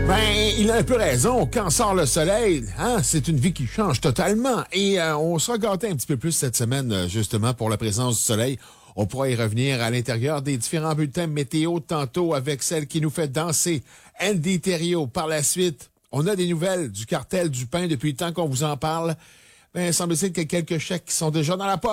Ben, il a un peu raison. Quand sort le soleil, hein, c'est une vie qui change totalement. Et on sera gâté un petit peu plus cette semaine, justement, pour la présence du soleil. On pourra y revenir à l'intérieur des différents bulletins météo tantôt avec celle qui nous fait danser, Andy Thériault. Par la suite, on a des nouvelles du cartel du pain depuis le temps qu'on vous en parle. Ben, semble-t-il qu'il y a quelques chèques qui sont déjà dans la poche.